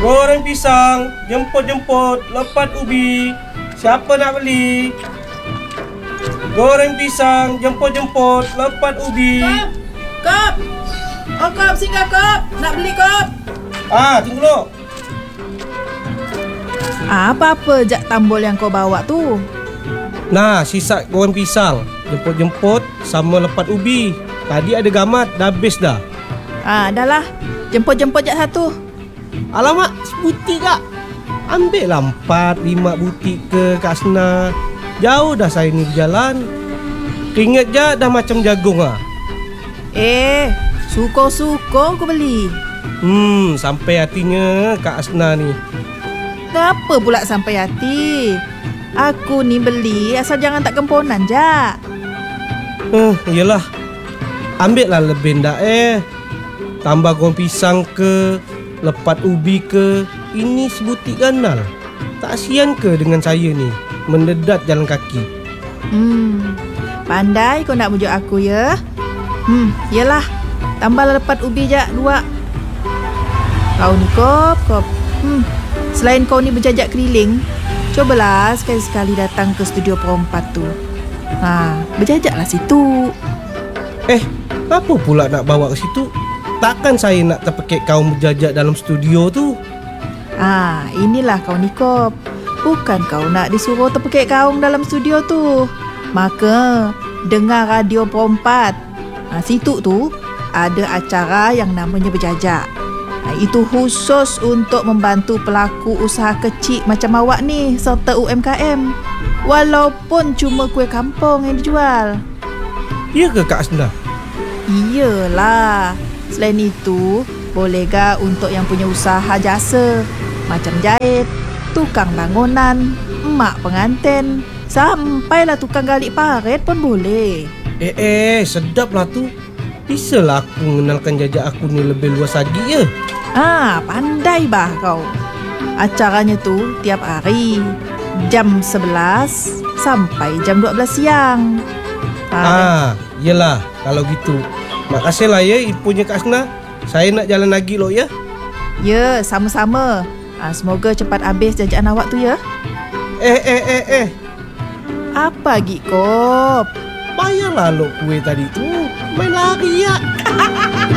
Goreng pisang, jemput-jemput, lepat ubi. Siapa nak beli? Goreng pisang, jemput-jemput, lepat ubi. Kop! Oh, Kop, singgah Kop. Nak beli Kop? Tunggu dulu. Apa-apa jak tambol yang kau bawa tu? Nah, sisa goreng pisang, jemput-jemput sama lepat ubi. Tadi ada gamat, dah habis dah. Dah lah. Jemput-jemput jak satu. Alamak, sebutik kak. Ambil lah 4-5 butik ke Kak Asna. Jauh dah saya ni berjalan. Keringat je dah macam jagung lah. Suka-suka aku beli. Sampai hatinya Kak Asna ni. Kenapa pula sampai hati? Aku ni beli asal jangan tak gemponan jak. Yelah. Ambil lah lebih ndak Tambah goreng pisang ke, lepat ubi ke. Ini sebutik ganal. Tak kasihan ke dengan saya ni mendedat jalan kaki? Pandai kau nak bujuk aku ya. Yelah. Tambahlah lepat ubi jak 2. Kau ni Kop. Selain kau ni berjajak keliling, cobalah sekali-sekali datang ke studio Perompat tu. Berjajaklah situ. Apa pula nak bawa ke situ? Takkan saya nak terpekik kau berjajak dalam studio tu? Inilah kau ni Kop. Bukan kau nak disuruh terpekik kaung dalam studio tu. Maka dengar radio Perompat. Situ tu ada acara yang namanya berjajak. Itu khusus untuk membantu pelaku usaha kecil macam awak ni serta UMKM. Walaupun cuma kuih kampung yang dijual. Ya ke Kak Asna? Iyalah. Selain itu, boleh gak untuk yang punya usaha jasa macam jahit, tukang bangunan, emak pengantin, sampailah tukang galik parit pun boleh. Sedap lah tu. Bisalah aku mengenalkan jajak aku ni lebih luas lagi ya. Pandai bah kau. Acaranya tu tiap hari jam 11 sampai jam 12 siang. Yelah kalau gitu. Makasih lah ya infonya Kak Asna. Saya nak jalan lagi loh ya. Ya, sama-sama. Semoga cepat habis jajakan awak tu ya. Apa lagi Kop? Bayarlah lo kue tadi tu. Main lari ya.